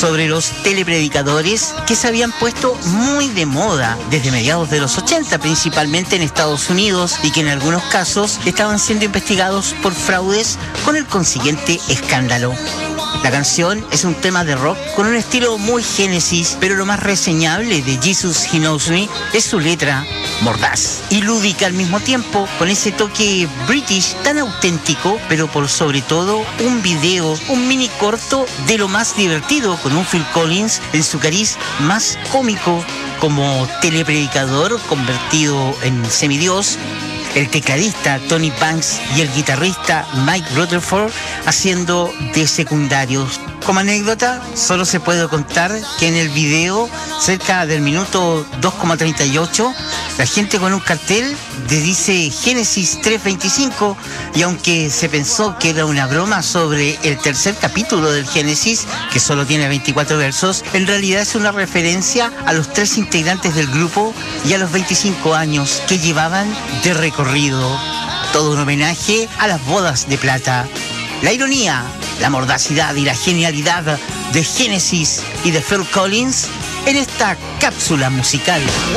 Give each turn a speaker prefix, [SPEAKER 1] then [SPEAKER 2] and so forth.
[SPEAKER 1] sobre los telepredicadores que se habían puesto muy de moda desde mediados de los 80, principalmente en Estados Unidos, y que en algunos casos estaban siendo investigados por fraudes con el consiguiente escándalo. La canción es un tema de rock con un estilo muy Genesis, pero lo más reseñable de Jesus He Knows Me es su letra mordaz y lúdica al mismo tiempo, con ese toque british tan auténtico, pero por sobre todo un video, un mini corto de lo más divertido, con un Phil Collins en su cariz más cómico como telepredicador convertido en semidios, el tecladista Tony Banks y el guitarrista Mike Rutherford haciendo de secundarios. Como anécdota, solo se puede contar que en el video, cerca del minuto 2,38, la gente con un cartel dice Génesis 3:25, y aunque se pensó que era una broma sobre el tercer capítulo del Génesis, que solo tiene 24 versos, en realidad es una referencia a los 3 integrantes del grupo y a los 25 años que llevaban de recorrido. Todo un homenaje a las bodas de plata. La ironía, la mordacidad y la genialidad de Genesis y de Phil Collins en esta cápsula musical.